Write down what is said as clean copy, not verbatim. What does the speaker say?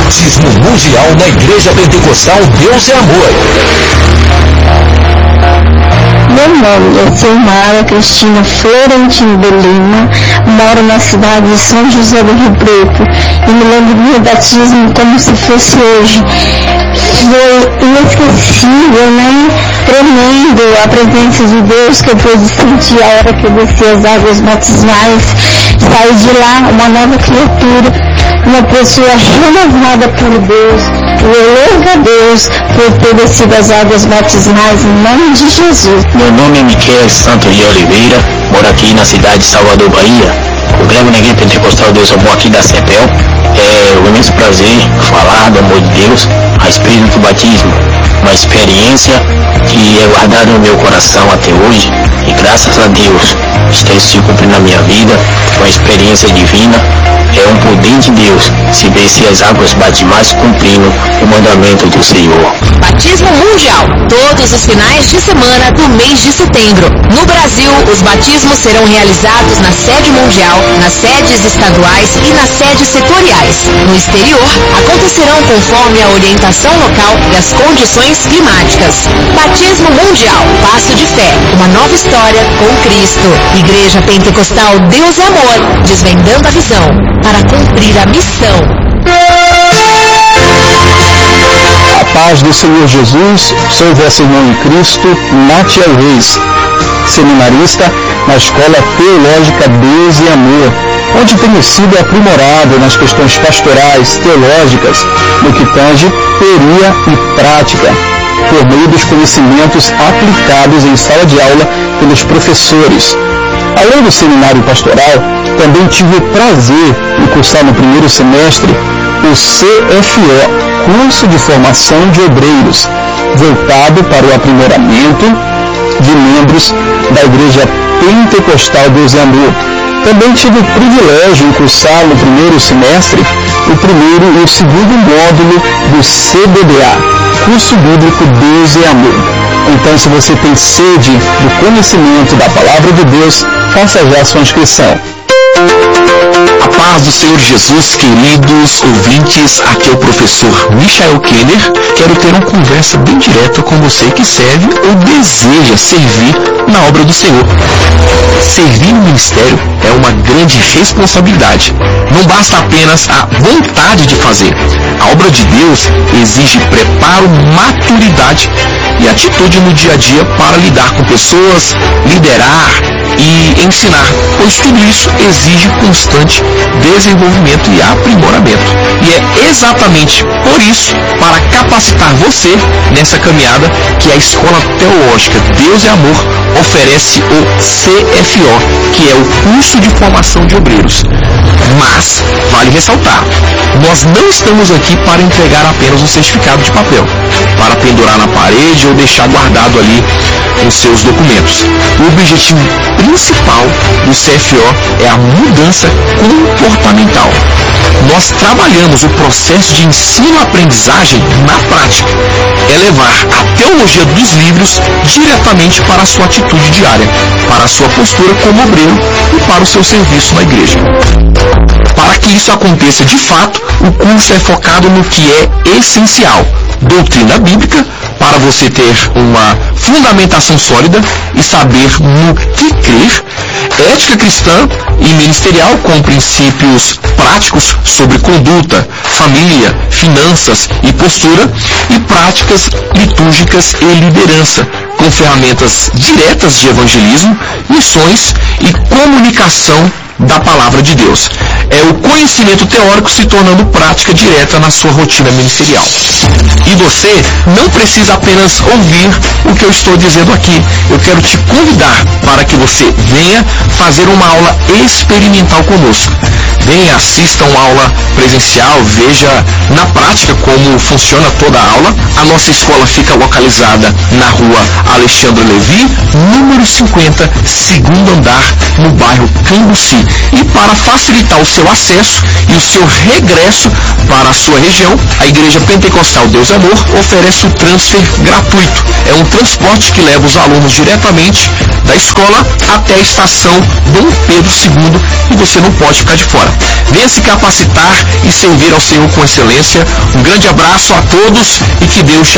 Batismo Mundial na Igreja Pentecostal Deus é Amor. Meu nome é Silmara Cristina Florentino de Lima, moro na cidade de São José do Rio Preto e me lembro do meu batismo como se fosse hoje. Foi inesquecível, né? Tremendo a presença de Deus que eu pude sentir a hora que eu desci as águas batismais. Saí de lá uma nova criatura, uma pessoa renovada por Deus. Eu louvo a Deus por ter descido as águas batismais em nome de Jesus. Meu nome é Miquel Santos de Oliveira, moro aqui na cidade de Salvador, Bahia. Congrego na Igreja Pentecostal Deus é Amor aqui da CEPEL. É um imenso prazer falar do amor de Deus a respeito do batismo. Uma experiência que é guardada no meu coração até hoje e graças a Deus está se cumprindo na minha vida. Uma experiência divina. É um poder de Deus se descer as águas batismais cumprindo o mandamento do Senhor. Batismo Mundial, todos os finais de semana do mês de setembro. No Brasil, os batismos serão realizados na sede mundial, nas sedes estaduais e nas sedes setoriais. No exterior, acontecerão conforme a orientação local e as condições climáticas. Batismo Mundial, passo de fé, uma nova história com Cristo. Igreja Pentecostal Deus é Amor, desvendando a visão para cumprir a missão. A paz do Senhor Jesus, sou vosso irmão em Cristo, Natiel Reis, seminarista na Escola Teológica Deus e Amor, onde tenho sido aprimorado nas questões pastorais, teológicas, no que tange teoria e prática, por meio dos conhecimentos aplicados em sala de aula pelos professores. Além do seminário pastoral, também tive o prazer de cursar no primeiro semestre o CFO, Curso de Formação de Obreiros, voltado para o aprimoramento de membros da Igreja Pentecostal Deus é Amor. Também tive o privilégio de cursar no primeiro semestre o primeiro e o segundo módulo do CBDA, Curso Bíblico Deus é Amor. Então, se você tem sede do conhecimento da Palavra de Deus, faça já a sua inscrição. A paz do Senhor Jesus, queridos ouvintes, aqui é o professor Michael Keller. Quero ter uma conversa bem direta com você que serve ou deseja servir na obra do Senhor. Servir no ministério é uma grande responsabilidade. Não basta apenas a vontade de fazer. A obra de Deus exige preparo, maturidade e atitude no dia a dia para lidar com pessoas, liderar e ensinar, pois tudo isso exige constante desenvolvimento e aprimoramento. E é exatamente por isso, para capacitar você nessa caminhada, que a Escola Teológica Deus é Amor oferece o CFO, que é o Curso de Formação de Obreiros. Mas, vale ressaltar, nós não estamos aqui para entregar apenas um certificado de papel, para pendurar na parede ou deixar guardado ali os seus documentos. O objetivo principal do CFO é a mudança comportamental. Nós trabalhamos o processo de ensino-aprendizagem na prática. É levar a teologia dos livros diretamente para a sua atitude diária, para a sua postura como obreiro e para o seu serviço na igreja. Para que isso aconteça de fato, o curso é focado no que é essencial: doutrina bíblica, para você ter uma fundamentação sólida e saber no que crer, ética cristã e ministerial com princípios práticos sobre conduta, família, finanças e postura, e práticas litúrgicas e liderança, com ferramentas diretas de evangelismo, missões e comunicação da palavra de Deus. É o conhecimento teórico se tornando prática direta na sua rotina ministerial. E você não precisa apenas ouvir o que eu estou dizendo aqui. Eu quero te convidar para que você venha fazer uma aula experimental conosco. Venha, assista uma aula presencial, veja na prática como funciona toda a aula. A nossa escola fica localizada na rua Alexandre Levi, número 50, segundo andar, no bairro Cambuci. E para facilitar o seu acesso e o seu regresso para a sua região, a Igreja Pentecostal Deus e Amor oferece o transfer gratuito. É um transporte que leva os alunos diretamente da escola até a estação Dom Pedro II e você não pode ficar de fora. Venha se capacitar e servir ao Senhor com excelência. Um grande abraço a todos e que Deus te